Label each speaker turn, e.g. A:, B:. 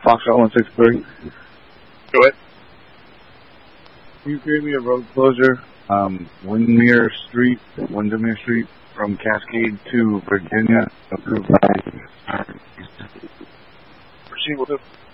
A: Foxtrot 163.
B: Go ahead.
A: Can you give me a road closure, Windermere Street from Cascade to Virginia, approved by...
B: Proceed with it.